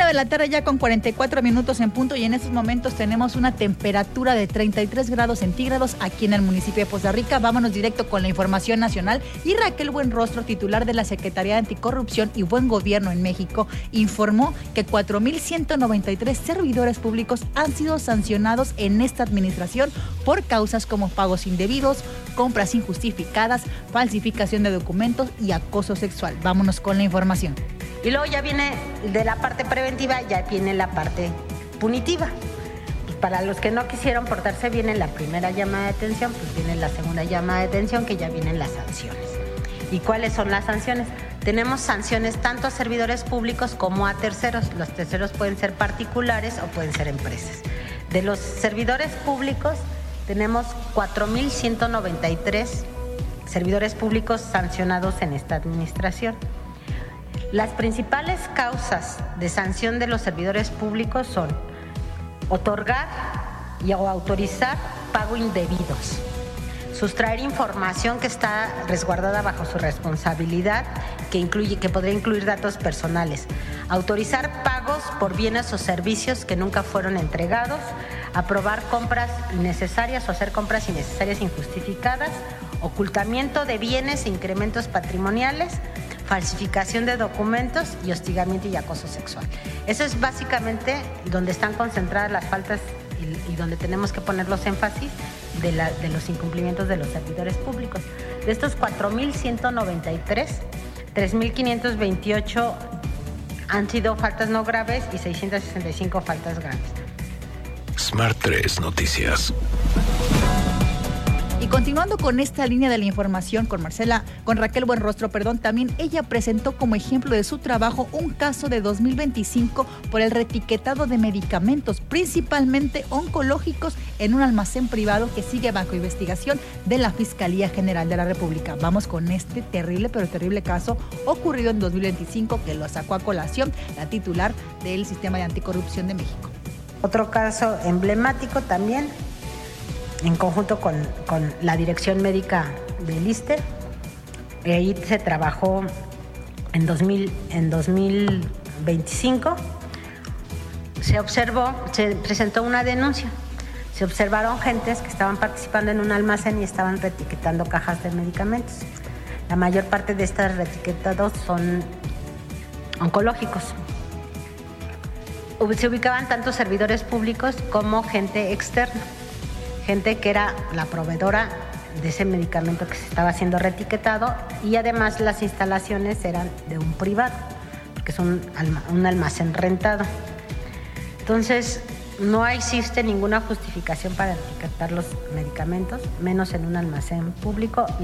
de la tarde ya con 44 minutos en punto y en estos momentos tenemos una temperatura de 33 grados centígrados aquí en el municipio de Poza Rica. Vámonos directo con la información nacional y Raquel Buenrostro, titular de la Secretaría de Anticorrupción y Buen Gobierno en México, informó que 4,193 servidores públicos han sido sancionados en esta administración por causas como pagos indebidos, compras injustificadas, falsificación de documentos y acoso sexual. Vámonos con la información. Y luego ya viene de la parte preventiva, ya viene la parte punitiva. Pues para los que no quisieron portarse bien en la primera llamada de atención, pues viene la segunda llamada de atención, que ya vienen las sanciones. ¿Y cuáles son las sanciones? Tenemos sanciones tanto a servidores públicos como a terceros. Los terceros pueden ser particulares o pueden ser empresas. De los servidores públicos, tenemos 4,193 servidores públicos sancionados en esta administración. Las principales causas de sanción de los servidores públicos son otorgar o autorizar pago indebidos, sustraer información que está resguardada bajo su responsabilidad, que podría incluir datos personales, autorizar pagos por bienes o servicios que nunca fueron entregados, aprobar compras innecesarias o hacer compras innecesarias injustificadas, ocultamiento de bienes e incrementos patrimoniales, falsificación de documentos y hostigamiento y acoso sexual. Eso es básicamente donde están concentradas las faltas y donde tenemos que poner los énfasis de los incumplimientos de los servidores públicos. De estos 4,193, 3,528 han sido faltas no graves y 665 faltas graves. Smart 3 Noticias. Y continuando con esta línea de la información con Raquel Buenrostro, también ella presentó como ejemplo de su trabajo un caso de 2025 por el reetiquetado de medicamentos, principalmente oncológicos, en un almacén privado que sigue bajo investigación de la Fiscalía General de la República. Vamos con este terrible caso ocurrido en 2025 que lo sacó a colación la titular del Sistema de Anticorrupción de México. Otro caso emblemático también, en conjunto con la Dirección Médica del ISSSTE. Ahí se trabajó en 2025. Se presentó una denuncia. Se observaron gentes que estaban participando en un almacén y estaban reetiquetando cajas de medicamentos. La mayor parte de estos reetiquetados son oncológicos. Se ubicaban tanto servidores públicos como gente externa. Gente que era la proveedora de ese medicamento que se estaba haciendo reetiquetado, y además las instalaciones eran de un privado, porque es un almacén rentado. Entonces, no existe ninguna justificación para etiquetar los medicamentos, menos en un almacén público.